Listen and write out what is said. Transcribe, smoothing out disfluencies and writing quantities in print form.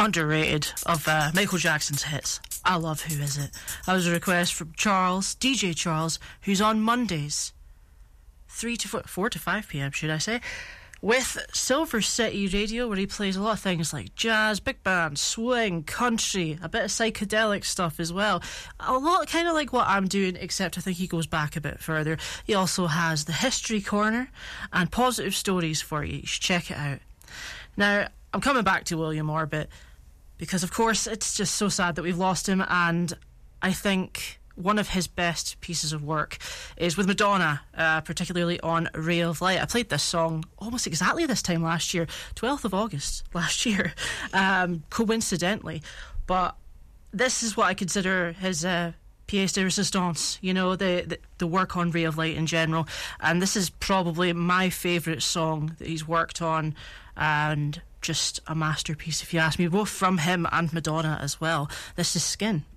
underrated of Michael Jackson's hits. I love Who Is It. That was a request from Charles, DJ Charles, who's on Mondays, 4 to 5 p.m, should I say, with Silver City Radio, where he plays a lot of things like jazz, big band, swing, country, a bit of psychedelic stuff as well. A lot kind of like what I'm doing, except I think he goes back a bit further. He also has the History Corner and Positive Stories for you. You should check it out. Now, I'm coming back to William Orbit because, of course, it's just so sad that we've lost him, and I think one of his best pieces of work is with Madonna, particularly on Ray of Light. I played this song almost exactly this time last year, 12th of August last year, coincidentally. But this is what I consider his pièce de résistance, you know, the work on Ray of Light in general. And this is probably my favourite song that he's worked on, and just a masterpiece, if you ask me, both from him and Madonna as well. This is Skin.